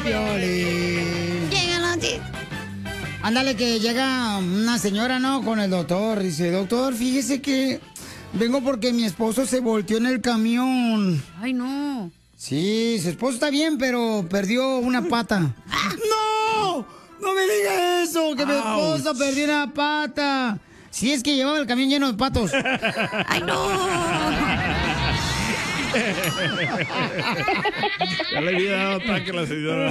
Piolín. Llega los chistes. Ándale, que llega una señora, ¿no? Con el doctor. Dice, doctor, fíjese que vengo porque mi esposo se volteó en el camión. Ay, no. Sí, su esposo está bien, pero perdió una pata. ¡No! ¡No me diga eso! ¡Que mi esposo perdió una pata! Si es que llevaba el camión lleno de patos. ¡Ay, no! Ya le había dado ataque a la señora.